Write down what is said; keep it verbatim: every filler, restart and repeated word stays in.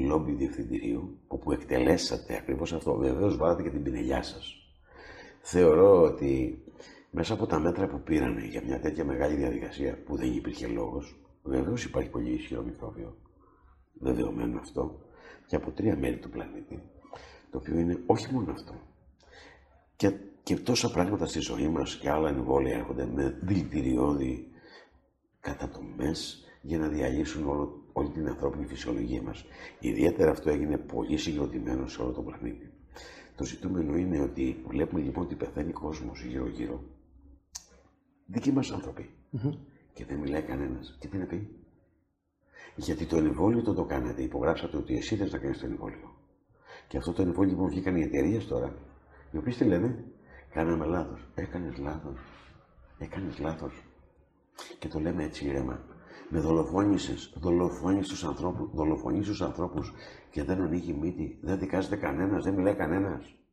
λόμπι διευθυντηρίου, όπου εκτελέσατε ακριβώς αυτό. Βεβαίως βάλατε και την πινελιά σας. Θεωρώ ότι μέσα από τα μέτρα που πήρανε για μια τέτοια μεγάλη διαδικασία, που δεν υπήρχε λόγος, βεβαίως υπάρχει πολύ ισχυρό μικρόβιο, δεδομένο αυτό, και από τρία μέρη του πλανήτη, το οποίο είναι όχι μόνο αυτό. Και, και τόσα πράγματα στη ζωή μας και άλλα εμβόλια έρχονται με δηλητηριώδη κατατομές για να διαλύσουν όλο, όλη την ανθρώπινη φυσιολογία μας. Ιδιαίτερα αυτό έγινε πολύ συγκροτημένο σε όλο τον πλανήτη. Το ζητούμενο είναι ότι βλέπουμε λοιπόν ότι πεθαίνει κόσμος γύρω-γύρω. Δικοί μας άνθρωποι. Mm-hmm. Και δεν μιλάει κανένας. Και τι να πει. Γιατί το εμβόλιο το το κάνατε. Υπογράψατε ότι εσύ θες να κάνεις το εμβόλιο. Και αυτό το εμβόλιο λοιπόν βγήκαν οι εταιρείες τώρα. Οι οποίες τι λένε. Κάναμε λάθος. Έκανες λάθος. Έκανες λάθος. Και το λέμε έτσι ήρεμα. Με δολοφόνησες. Δολοφόνησες τους ανθρώπους. Δολοφονείς τους ανθρώπους και δεν ανοίγει μύτη. Δεν δικάζεται κανένας. Δεν μιλάει κανένας.